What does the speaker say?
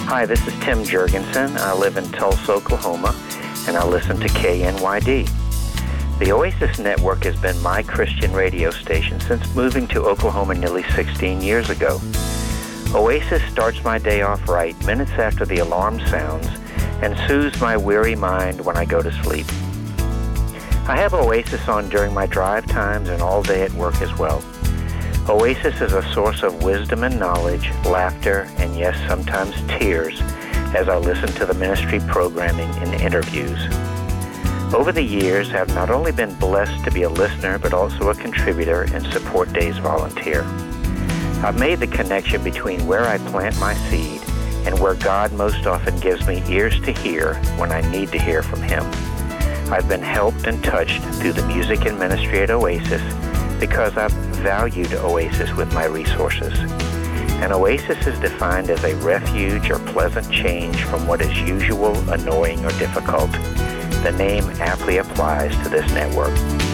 Hi, this is Tim Jurgensen. I live in Tulsa, Oklahoma, and I listen to KNYD. The Oasis Network has been my Christian radio station since moving to Oklahoma nearly 16 years ago. Oasis starts my day off right minutes after the alarm sounds and soothes my weary mind when I go to sleep. I have Oasis on during my drive times and all day at work as well. Oasis is a source of wisdom and knowledge, laughter, and yes, sometimes tears as I listen to the ministry programming and interviews. Over the years, I've not only been blessed to be a listener, but also a contributor and Support Days volunteer. I've made the connection between where I plant my seed and where God most often gives me ears to hear when I need to hear from Him. I've been helped and touched through the music and ministry at Oasis because I've valued Oasis with my resources. An oasis is defined as a refuge or pleasant change from what is usual, annoying, or difficult. The name aptly applies to this network.